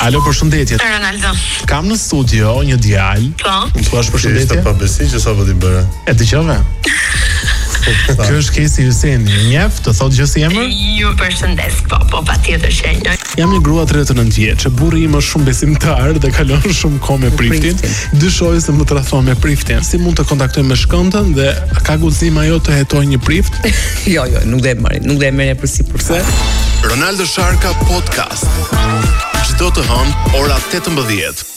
Alo, përshëndetje. Ronaldo. Kam në studio një djalë. Po. Më thua përshëndetje? Pa besi që sa po ti bëre. E dëgjove? Kjo është Kesi Hyseni. Njef, të thotë gjë si emër? Ju përshëndes, po patjetër që e njeh. Jam një grua 39 vjeçë, burri im është shumë besimtar dhe kalon shumë kohë me priftin. Dyshoj se më tradhton me priftin. Si mund të kontaktoj me shkëndën dhe ka guxim ajo të hetoj një prift? Jo, nuk do e merr përse. Ronaldo Sharka Podcast. Çdo të hënë ora 18.